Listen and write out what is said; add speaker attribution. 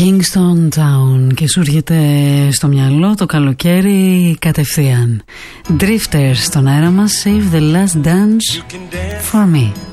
Speaker 1: Kingston Town και σου έρχεται στο μυαλό το καλοκαίρι κατευθείαν. Drifters στον αέρα μας. Save the last dance for me.